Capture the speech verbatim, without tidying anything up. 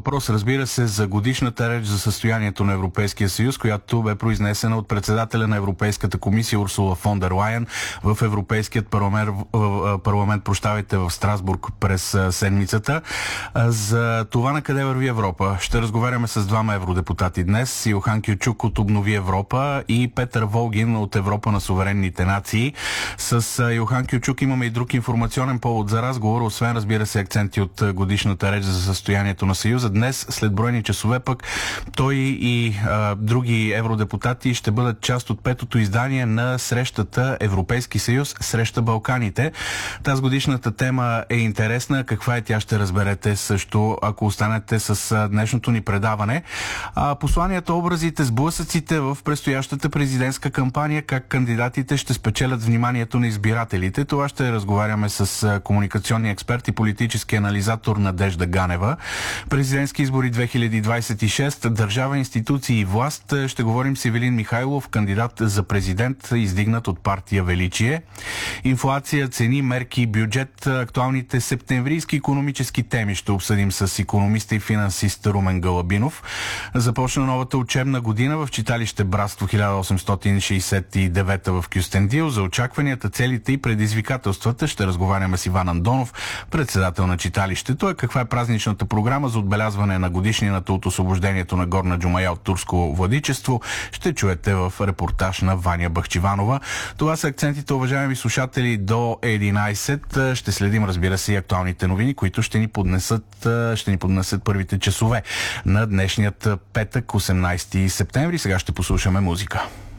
въпрос, разбира се, за годишната реч за състоянието на Европейския съюз, която бе произнесена от председателя на Европейската комисия Урсула фон дер Лайен в Европейският парламент, парламент прощавайте, в Страсбург през седмицата. За това на къде върви Европа ще разговаряме с двама евродепутати днес. Йохан Кючук от Обнови Европа и Петър Волгин от Европа на суверенните нации. С Йохан Кючук имаме и друг информационен повод за разговор, освен, разбира се, акценти от годишната реч за състоянието на Съюза. Днес, след броени часове пък, той и а, други евродепутати ще бъдат част от петото издание на срещата Европейски съюз среща Балканите. Тази годишната тема е интересна. Каква е тя, ще разберете също, ако останете с днешното ни предаване. А, посланията, образите, сблъсъците в предстоящата президентска кампания, как кандидатите ще спечелят вниманието на избирателите. Това ще разговаряме с комуникационния експерт и политически анализатор Надежда Ганева. Президентски избори две хиляди двадесет и шеста, държава, институции и власт. Ще говорим с Ивелин Михайлов, кандидат за президент, издигнат от партия Величие. Инфлация, цени, мерки, бюджет, актуалните септемврийски икономически теми ще обсъдим с икономиста и финансист Румен Галабинов. Започна новата учебна година в читалище Братство хиляда осемстотин шейсет и девета в Кюстендил. За очакванията, целите и предизвикателствата ще разговаряме с Иван Андонов, председател на читалището. А каква е празничната програма за отбелязване на годишнината от освобождението на Горна Джумая от турско владичество, ще чуете в репортаж на Ваня Бахчиванова. Това са акцентите, уважаеми слушатели, до единадесет. Ще следим, разбира се, и актуалните новини, които ще ни поднесат, ще ни поднесат първите часове на днешният петък, осемнадесети септември. Сега ще послушаме музика.